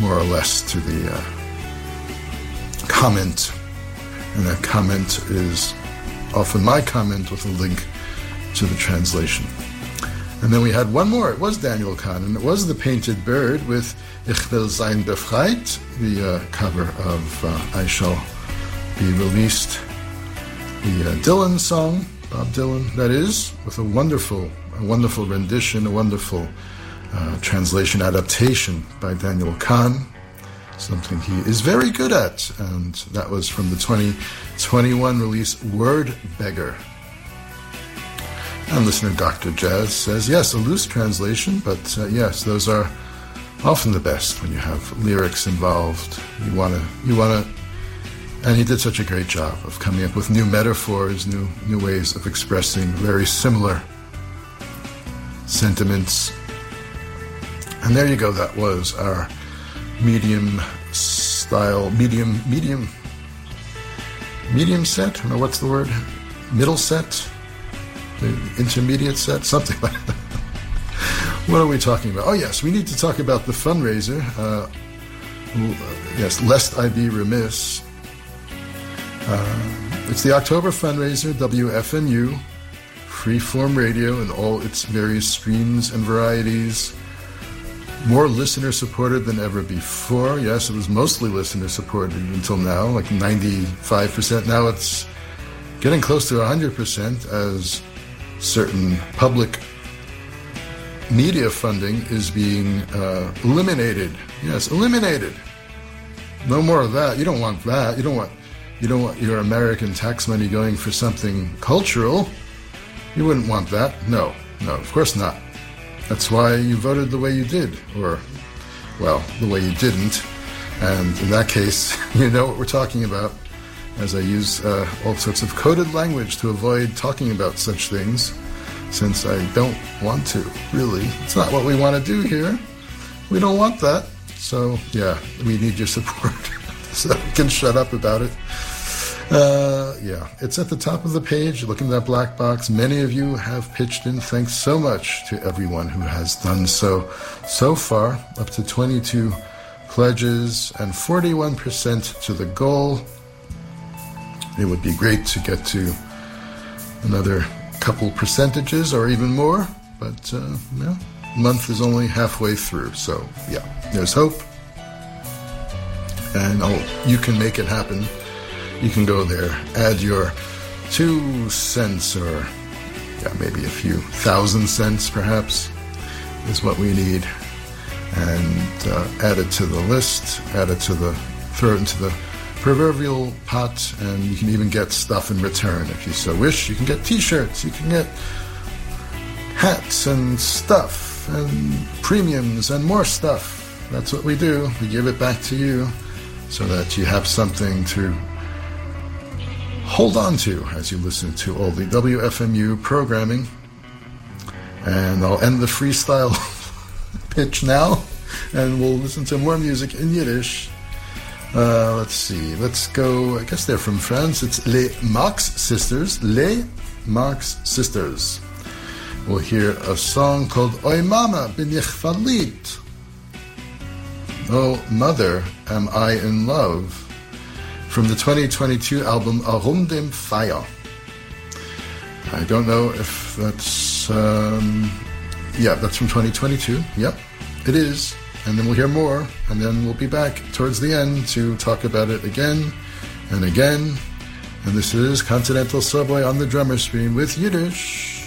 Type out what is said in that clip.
more or less to the comment, and that comment is often my comment with a link to the translation. And then we had one more. It was Daniel Kahn, and it was The Painted Bird with Ich will sein befreit, the cover of I Shall Be Released, the Dylan song, Bob Dylan, that is, with a wonderful rendition, a wonderful translation adaptation by Daniel Kahn, something he is very good at, and that was from the 2021 release Word Beggar. And listener Dr. Jazz says, yes, a loose translation, but yes, those are often the best when you have lyrics involved. You wanna, and he did such a great job of coming up with new metaphors, new ways of expressing very similar sentiments. And there you go, that was our medium set, or what's the word? Middle set? The intermediate set? Something like that. What are we talking about? Oh yes, we need to talk about the fundraiser. Yes, lest I be remiss. It's the October fundraiser, WFMU, freeform radio in all its various streams and varieties. More listener-supported than ever before. Yes, it was mostly listener-supported until now, like 95%. Now it's getting close to 100% as certain public media funding is being eliminated. Yes, eliminated. No more of that. You don't want that. You don't want your American tax money going for something cultural. You wouldn't want that. No, of course not. That's why you voted the way you did, or, well, the way you didn't. And in that case, you know what we're talking about, as I use all sorts of coded language to avoid talking about such things, since I don't want to, really. It's not what we want to do here. We don't want that. So, yeah, we need your support so we can shut up about it. Yeah, it's at the top of the page. Look in that black box. Many of you have pitched in. Thanks so much to everyone who has done so far, up to 22 pledges and 41% to the goal. It would be great to get to another couple percentages or even more, but yeah, month is only halfway through, so yeah, there's hope. And you can make it happen. You can go there, add your 2 cents or maybe a few thousand cents perhaps is what we need, and add it to the list, throw it into the proverbial pot, and you can even get stuff in return if you so wish. You can get t-shirts, you can get hats and stuff and premiums and more stuff. That's what we do. We give it back to you so that you have something to hold on to as you listen to all the WFMU programming. And I'll end the freestyle pitch now, and we'll listen to more music in Yiddish. Let's see. Let's go. I guess they're from France. It's Les Marx Sisters. Les Marx Sisters. We'll hear a song called Oy Mama, bin ich verliebt. Oh, Mother, Am I in Love? From the 2022 album Arum dem Feuer. I don't know if that's... that's from 2022. Yep, it is. And then we'll hear more, and then we'll be back towards the end to talk about it again and again. And this is Continental Subway on the drummer screen with Yiddish.